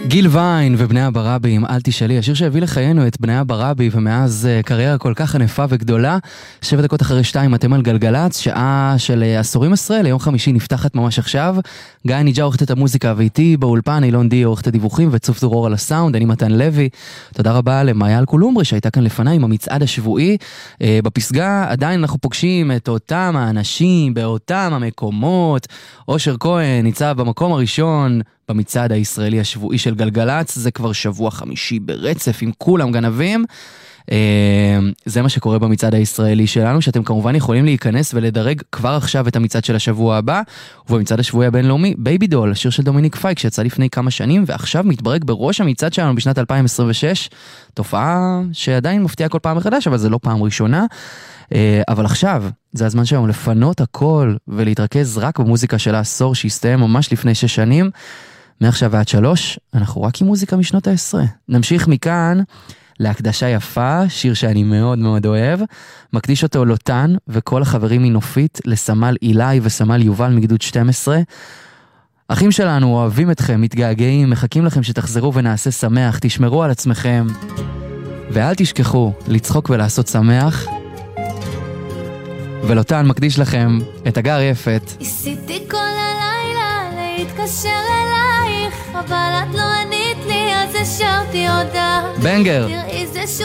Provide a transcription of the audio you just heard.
גיל ויין ובני הברבי עם אל תשאלי, השיר שהביא לחיינו את בני הברבי ומאז קריירה כל כך ענפה וגדולה. 7 דקות אחרי 2 אתם על גלגלץ, שעה של עשורים ישראל, יום חמישי נפתחת ממש עכשיו. גיא ניג'ה עורכת את המוזיקה ואיתי באולפן, אילון די עורכת הדיווחים וצוף דרור על הסאונד, אני מתן לוי. תודה רבה למאיה אלקולומברי שהייתה כאן לפניי עם המצעד השבועי. בפסגה עדיין אנחנו פוגשים את אותם האנשים באותם המקומות. אושר כהן ניצב במקום הראשון במצעד הישראלי השבועי של גלגלץ, זה כבר שבוע חמישי ברצף עם כולם גנבים. זה מה שקורה במצעד הישראלי שלנו, שאתם כמובן יכולים להיכנס ולדרג כבר עכשיו את המצעד של השבוע הבא, ובמצעד השבועי הבינלאומי, בייבי דול, השיר של דומיניק פייק שיצא לפני כמה שנים, ועכשיו מתברג בראש המצעד שלנו בשנת 2026, תופעה שעדיין מפתיעה כל פעם מחדש, אבל זה לא פעם ראשונה. אבל עכשיו, זה הזמן שלנו לפנות הכל ולהתרכז רק במוזיקה של העשור שהסתיים ממש לפני 6 שנים. מעכשיו ועד 3, אנחנו רק עם מוזיקה משנות ה-10. נמשיך מכאן להקדשה יפה, שיר שאני מאוד מאוד אוהב. מקדיש אותו לוטן וכל החברים מנופית, לסמל אילי וסמל יובל מגדוד 12. אחים שלנו אוהבים אתכם, מתגעגעים, מחכים לכם שתחזרו ונעשה שמח, תשמרו על עצמכם. ואל תשכחו לצחוק ולעשות שמח. ולוטן מקדיש לכם את הגר יפת. ניסיתי כל הלילה להתקשר אלייך, אבל את לא ענית לי, אז השארתי הודעה. בנגר. תראי זה